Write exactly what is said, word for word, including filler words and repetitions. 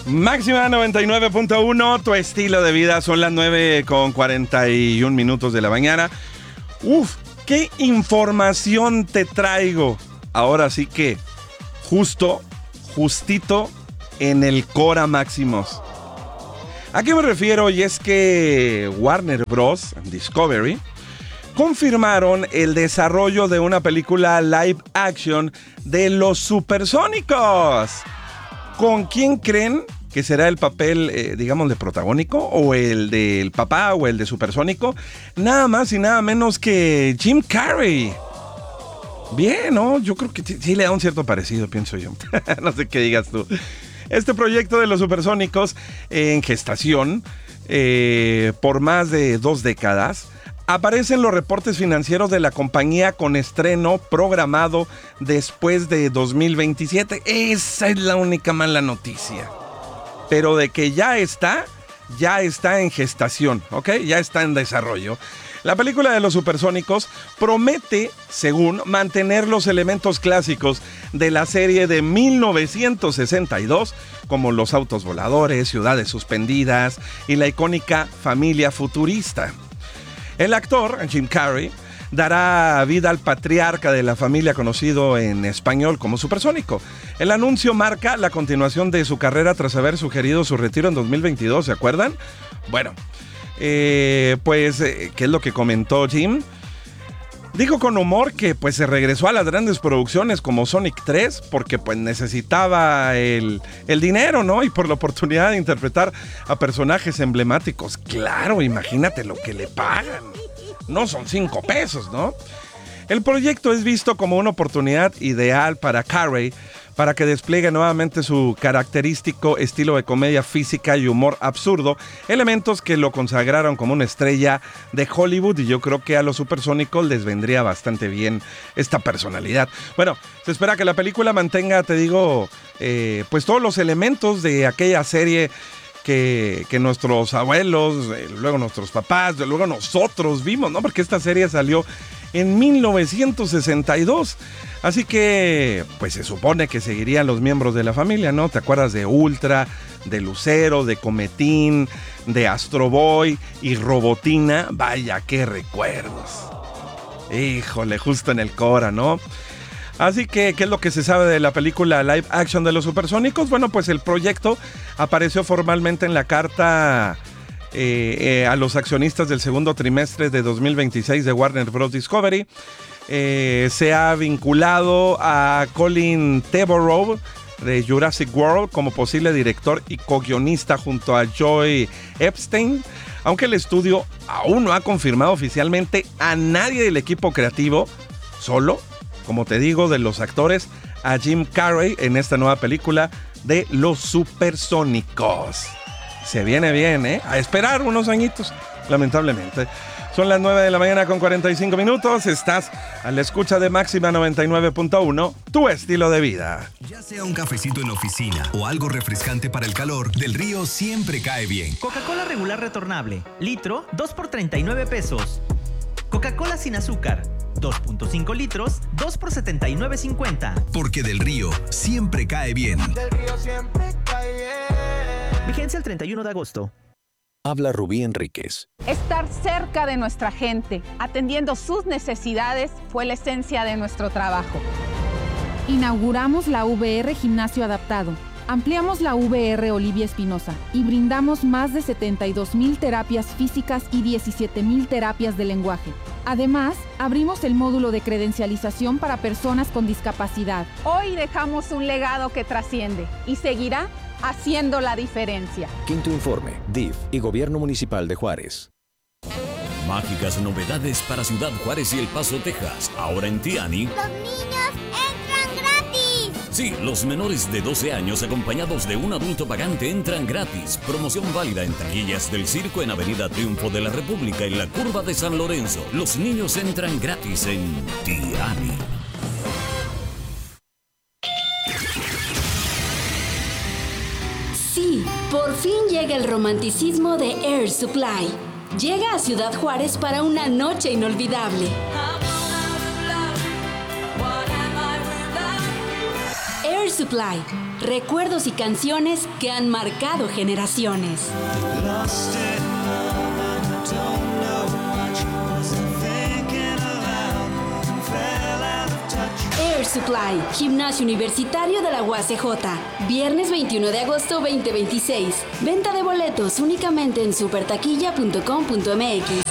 Máxima noventa y nueve punto uno, tu estilo de vida. Son las nueve con cuarenta y un minutos de la mañana. Uf, qué información te traigo. Ahora sí que justo, justito en el Cora Máximos. ¿A qué me refiero? Y es que Warner Bros. Discovery confirmaron el desarrollo de una película live action de Los Supersónicos. ¿Con quién creen que será el papel, eh, digamos, de protagónico? ¿O el del papá o el de Supersónico? Nada más y nada menos que Jim Carrey. Bien, ¿no? Yo creo que sí, sí le da un cierto parecido, pienso yo. No sé qué digas tú. Este proyecto de Los Supersónicos, eh, en gestación eh, por más de dos décadas, aparece en los reportes financieros de la compañía con estreno programado después de dos mil veintisiete. Esa es la única mala noticia. Pero de que ya está, ya está en gestación, ¿ok? Ya está en desarrollo. La película de Los Supersónicos promete, según, mantener los elementos clásicos de la serie de mil novecientos sesenta y dos, como los autos voladores, ciudades suspendidas y la icónica familia futurista. El actor, Jim Carrey, dará vida al patriarca de la familia conocido en español como Supersónico. El anuncio marca la continuación de su carrera tras haber sugerido su retiro en dos mil veintidós, ¿se acuerdan? Bueno, eh, pues, eh, ¿qué es lo que comentó Jim? Dijo con humor que pues se regresó a las grandes producciones como Sonic tres porque pues necesitaba el, el dinero, ¿no? Y por la oportunidad de interpretar a personajes emblemáticos. Claro, imagínate lo que le pagan. No son cinco pesos, ¿no? El proyecto es visto como una oportunidad ideal para Carrey para que despliegue nuevamente su característico estilo de comedia física y humor absurdo, elementos que lo consagraron como una estrella de Hollywood, y yo creo que a los Supersónicos les vendría bastante bien esta personalidad. Bueno, se espera que la película mantenga, te digo, eh, pues todos los elementos de aquella serie que, que nuestros abuelos, eh, luego nuestros papás, luego nosotros vimos, ¿no? Porque esta serie salió en mil novecientos sesenta y dos. Así que, pues se supone que seguirían los miembros de la familia, ¿no? ¿Te acuerdas de Ultra, de Lucero, de Cometín, de Astro Boy y Robotina? Vaya, qué recuerdos. Híjole, justo en el Cora, ¿no? Así que, ¿qué es lo que se sabe de la película live action de Los Supersónicos? Bueno, pues el proyecto apareció formalmente en la carta eh, eh, a los accionistas del segundo trimestre de dos mil veintiséis de Warner Bros. Discovery. Eh, se ha vinculado a Colin Trevorrow de Jurassic World como posible director y co-guionista junto a Joy Epstein, aunque el estudio aún no ha confirmado oficialmente a nadie del equipo creativo, solo, como te digo, de los actores, a Jim Carrey en esta nueva película de Los Supersónicos. Se viene bien, ¿eh? A esperar unos añitos, lamentablemente. Son las nueve de la mañana con cuarenta y cinco minutos. Estás a la escucha de Máxima noventa y nueve punto uno, tu estilo de vida. Ya sea un cafecito en la oficina o algo refrescante para el calor, Del Río siempre cae bien. Coca-Cola regular retornable, litro, dos por treinta y nueve pesos. Coca-Cola sin azúcar, dos punto cinco litros, dos por setenta y nueve cincuenta. Porque Del Río siempre cae bien. Del Río siempre cae bien. Vigencia el treinta y uno de agosto. Habla Rubí Enríquez. Estar cerca de nuestra gente, atendiendo sus necesidades, fue la esencia de nuestro trabajo. Inauguramos la V R Gimnasio Adaptado, ampliamos la V R Olivia Espinosa y brindamos más de setenta y dos mil terapias físicas y diecisiete mil terapias de lenguaje. Además, abrimos el módulo de credencialización para personas con discapacidad. Hoy dejamos un legado que trasciende y seguirá haciendo la diferencia. Quinto informe, D I F y Gobierno Municipal de Juárez. Mágicas novedades para Ciudad Juárez y El Paso, Texas. Ahora en Tiani. ¡Los niños entran gratis! Sí, los menores de doce años acompañados de un adulto pagante entran gratis. Promoción válida en taquillas del circo en Avenida Triunfo de la República y la Curva de San Lorenzo. Los niños entran gratis en Tiani. Sí, por fin llega el romanticismo de Air Supply. Llega a Ciudad Juárez para una noche inolvidable. Air Supply, recuerdos y canciones que han marcado generaciones. Air Supply, Gimnasio Universitario de la U A C J. Viernes veintiuno de agosto veinte veintiséis. Venta de boletos únicamente en super taquilla punto com punto m x.